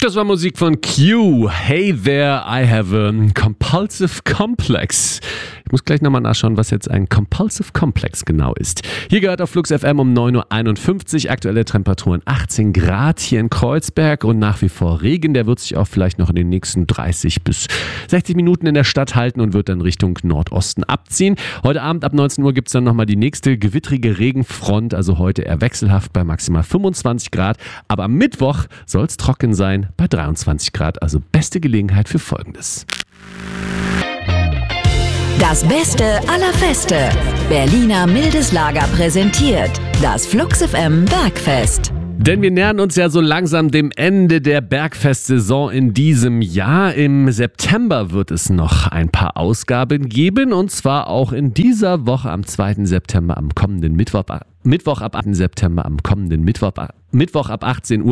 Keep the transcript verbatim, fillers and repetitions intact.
Das war Musik von Q. Hey there, I have a compulsive complex. Ich muss gleich nochmal nachschauen, was jetzt ein compulsive complex genau ist. Hier gehört auf Flux F M um neun Uhr einundfünfzig, aktuelle Temperaturen achtzehn Grad hier in Kreuzberg und nach wie vor Regen. Der wird sich auch vielleicht noch in den nächsten dreißig bis sechzig Minuten in der Stadt halten und wird dann Richtung Nordosten abziehen. Heute Abend ab neunzehn Uhr gibt es dann nochmal die nächste gewittrige Regenfront, also heute eher wechselhaft bei maximal fünfundzwanzig Grad. Aber am Mittwoch soll es trocken sein bei dreiundzwanzig Grad, also beste Gelegenheit für Folgendes. Das Beste aller Feste. Berliner Mildes Lager präsentiert das Flux F M Bergfest. Denn wir nähern uns ja so langsam dem Ende der Bergfest-Saison in diesem Jahr. Im September wird es noch ein paar Ausgaben geben und zwar auch in dieser Woche am zweiten September, am kommenden Mittwoch, Mittwoch ab achten September, am kommenden Mittwoch, Mittwoch ab achtzehn Uhr.